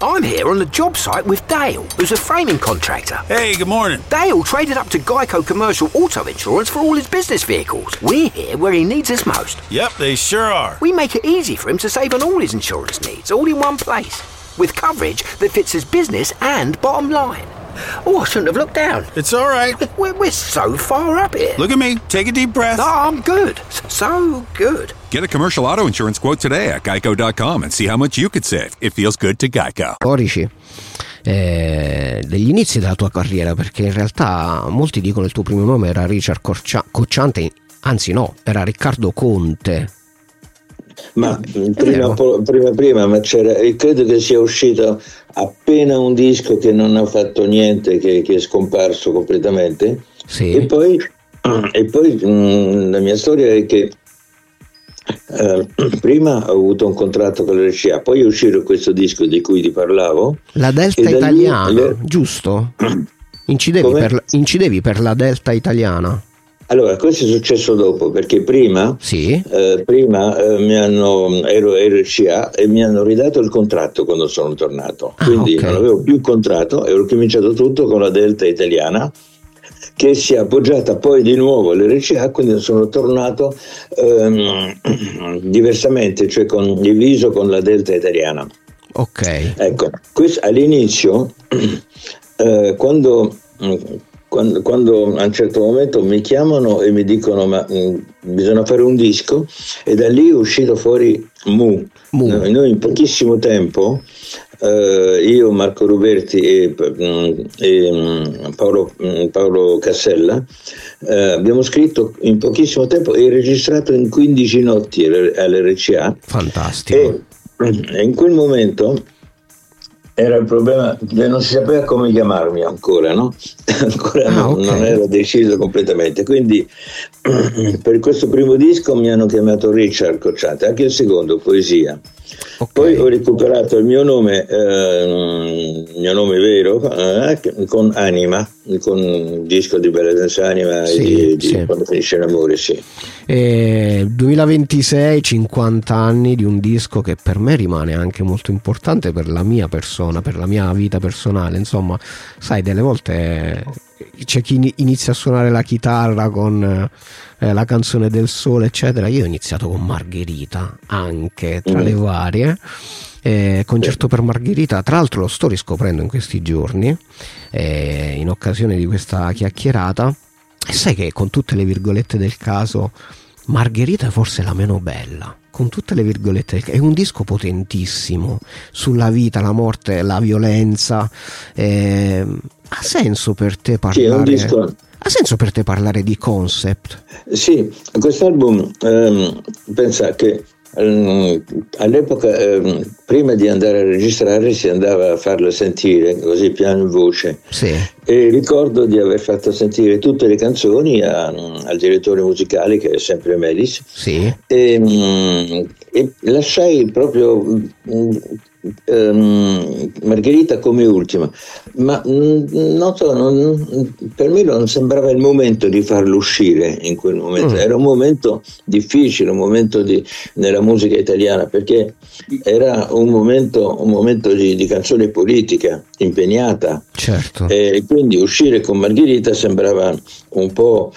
I'm here on the job site with Dale, who's a framing contractor. Hey, good morning. Dale traded up to Geico Commercial Auto Insurance for all his business vehicles. We're here where he needs us most. Yep, they sure are. We make it easy for him to save on all his insurance needs, all in one place, with coverage that fits his business and bottom line. Oh, I shouldn't have looked down. It's all right. We're so far up here. Look at me. Take a deep breath. No, I'm good. So good. Get a commercial auto insurance quote today at geico.com and see how much you could save. It feels good to Geico. Storici degli inizi della tua carriera, perché in realtà molti dicono il tuo primo nome era Richard Cocciante, anzi no, era Riccardo Conte. Ma prima, ma c'era, credo che sia uscito appena un disco che non ha fatto niente, che è scomparso completamente. Sì. E poi la mia storia è che prima ho avuto un contratto con l'RCA, poi è uscito questo disco di cui ti parlavo, la Delta Italiana, giusto? Incidevi per la Delta Italiana. Allora, questo è successo dopo, perché prima ero RCA e mi hanno ridato il contratto quando sono tornato, quindi non avevo più contratto e ho cominciato tutto con la Delta Italiana, che si è appoggiata poi di nuovo all'RCA, quindi sono tornato diversamente, cioè diviso con la Delta Italiana. Ok. Ecco, questo all'inizio, quando a un certo momento mi chiamano e mi dicono ma bisogna fare un disco, e da lì è uscito fuori Mu. Noi in pochissimo tempo, io, Marco Ruberti e Paolo Cassella, abbiamo scritto in pochissimo tempo e registrato in 15 notti all'RCA. Fantastico. E in quel momento era il problema che non si sapeva come chiamarmi ancora, no? Non ero deciso completamente, quindi per quesro primo disco mi hanno chiamato Richard Cocciante, anche il secondo, Poesia. Poi ho recuperato il mio nome vero, con Anima, con il disco di Bella Senza Anima, Quando finisce l'amore, sì. 2026, 50 anni di un disco che per me rimane anche molto importante per la mia persona, per la mia vita personale. Insomma, sai, delle volte c'è chi inizia a suonare la chitarra con la canzone del sole, eccetera. Io ho iniziato con Margherita, anche tra le varie. Concerto per Margherita, tra l'altro lo sto riscoprendo in questi giorni, in occasione di questa chiacchierata, e sai che con tutte le virgolette del caso Margherita è forse la meno bella, con tutte le virgolette, è un disco potentissimo sulla vita, la morte, la violenza. Ha senso per te parlare? Sì, è un disco. Ha senso per te parlare di concept? Sì, quest'album, pensa che all'epoca, prima di andare a registrare, si andava a farlo sentire così piano in voce. Sì. E ricordo di aver fatto sentire tutte le canzoni al direttore musicale, che è sempre Melis. Sì. E lasciai proprio Margherita come ultima, ma per me non sembrava il momento di farlo uscire in quel momento. Era un momento difficile, un momento nella musica italiana, perché era un momento di canzone politica impegnata. Certo. E quindi uscire con Margherita sembrava un po'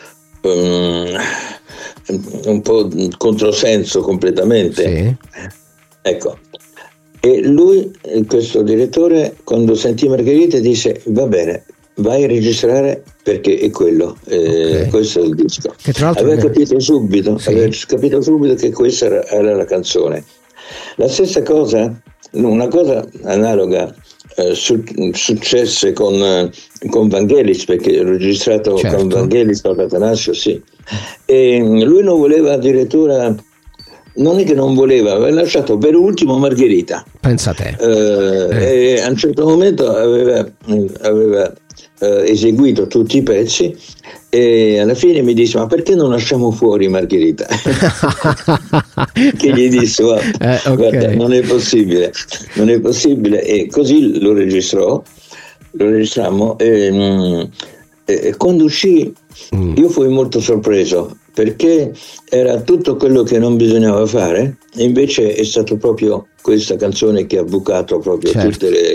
controsenso completamente. Sì. Ecco. E lui, questo direttore, quando sentì Margherita disse: va bene, vai a registrare, perché è quello, questo è il disco. Aveva capito subito che questa era la canzone. La stessa cosa, una cosa analoga successe con Vangelis, perché ho registrato con Vangelis, con Atanasio, sì. E lui non voleva, addirittura, non è che non voleva, aveva lasciato per ultimo Margherita. Pensa a te. E a un certo momento aveva eseguito tutti i pezzi, e alla fine mi disse: ma perché non lasciamo fuori Margherita? Che gli disse: guarda, non è possibile, e così lo registrammo, e quando uscì io fui molto sorpreso, perché era tutto quello che non bisognava fare, e invece è stato proprio questa canzone che ha bucato proprio tutte le